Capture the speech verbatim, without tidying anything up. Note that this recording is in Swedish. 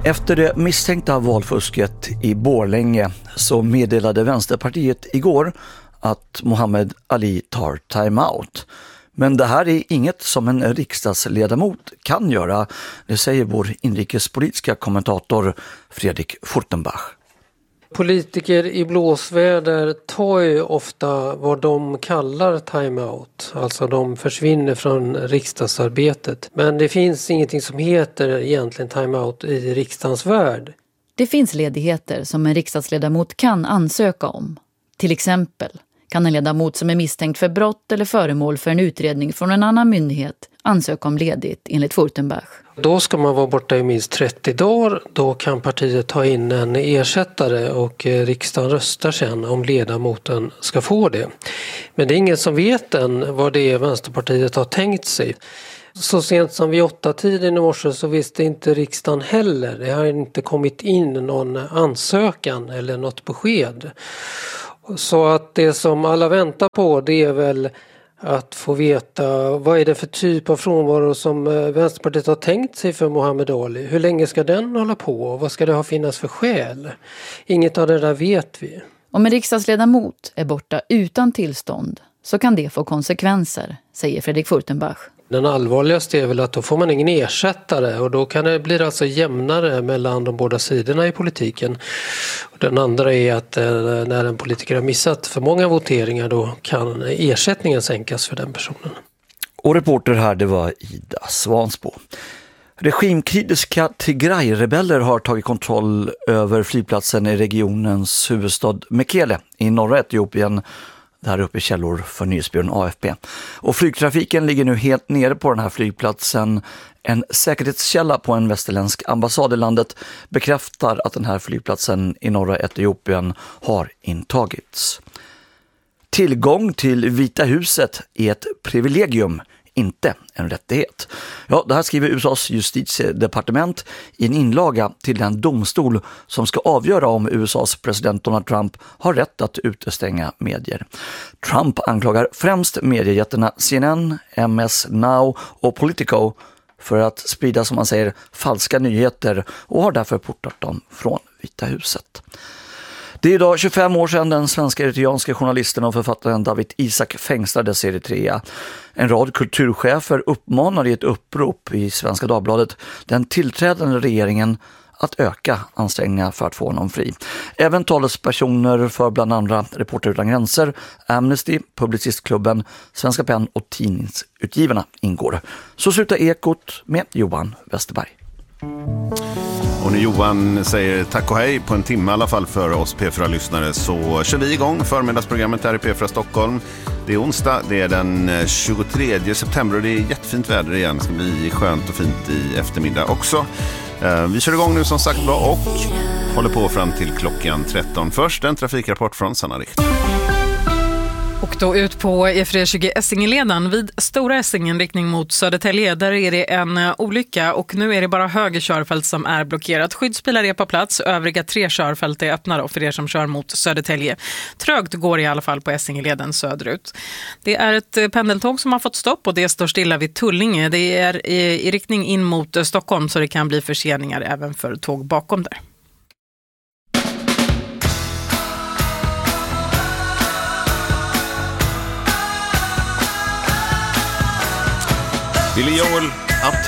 Efter det misstänkta valfusket i Borlänge så meddelade Vänsterpartiet igår att Muhammad Ali tar timeout. Men det här är inget som en riksdagsledamot kan göra, det säger vår inrikespolitiska kommentator Fredrik Furtenbach. Politiker i blåsväder tar ju ofta vad de kallar timeout. Alltså de försvinner från riksdagsarbetet. Men det finns ingenting som heter egentligen timeout i riksdagens värld. Det finns ledigheter som en riksdagsledamot kan ansöka om. Till exempel kan en ledamot som är misstänkt för brott eller föremål för en utredning från en annan myndighet ansöka om ledigt enligt Furtenbach. Då ska man vara borta i minst trettio dagar. Då kan partiet ta in en ersättare och riksdagen röstar sen om ledamoten ska få det. Men det är ingen som vet än vad det är Vänsterpartiet har tänkt sig. Så sent som vid åtta tiden i morse så visste inte riksdagen heller. Det har inte kommit in någon ansökan eller något besked. Så att det som alla väntar på, det är väl att få veta vad är det för typ av frånvaro som Vänsterpartiet har tänkt sig för Muhammad Ali. Hur länge ska den hålla på och vad ska det ha finnas för skäl? Inget av det där vet vi. Om en riksdagsledamot är borta utan tillstånd så kan det få konsekvenser, säger Fredrik Furtenbach. Den allvarligaste är väl att då får man ingen ersättare och då kan det bli alltså jämnare mellan de båda sidorna i politiken. Och den andra är att när en politiker har missat för många voteringar då kan ersättningen sänkas för den personen. Och reporter här, det var Ida Svansbo. Regimkritiska Tigray-rebeller har tagit kontroll över flygplatsen i regionens huvudstad Mekele i norra Etiopien. Där uppe i källor för nyhetsbyrån A F P. Och flygtrafiken ligger nu helt nere på den här flygplatsen. En säkerhetskälla på en västerländsk ambassad i landet bekräftar att den här flygplatsen i norra Etiopien har intagits. Tillgång till Vita huset är ett privilegium, inte en rättighet. Ja, det här skriver U S A:s justitiedepartement i en inlaga till den domstol som ska avgöra om U S A:s president Donald Trump har rätt att utestänga medier. Trump anklagar främst mediejättarna C N N, M S Now och Politico för att sprida, som man säger, falska nyheter och har därför portat dem från Vita huset. Det är idag tjugofem år sedan den svenska eritreanska journalisten och författaren David Isak fängslades i Eritrea. En rad kulturchefer uppmanade i ett upprop i Svenska Dagbladet den tillträdande regeringen att öka ansträngningar för att få honom fri. Även talespersoner för bland andra Reporter utan gränser, Amnesty, Publicistklubben, Svenska Pen och Tidningsutgivarna ingår. Så slutar Ekot med Johan Westerberg. Och när Johan säger tack och hej på en timme i alla fall för oss P fyra-lyssnare så kör vi igång förmiddagsprogrammet här i P fyra Stockholm. Det är onsdag, det är den tjugotredje september och det är jättefint väder igen. Det ska bli skönt och fint i eftermiddag också. Vi kör igång nu som sagt bra och håller på fram till klockan tretton. Först en trafikrapport från Sanna Richt. Och då ut på E fyra tjugo Essingeleden vid Stora Essingen riktning mot Södertälje. Där är det en olycka och nu är det bara höger körfält som är blockerat. Skyddsbilar är på plats, övriga tre körfält är öppna då för er som kör mot Södertälje. Trögt går i alla fall på Essingeleden söderut. Det är ett pendeltåg som har fått stopp och det står stilla vid Tullinge. Det är i, i riktning in mot Stockholm så det kan bli förseningar även för tåg bakom där. Billy Joel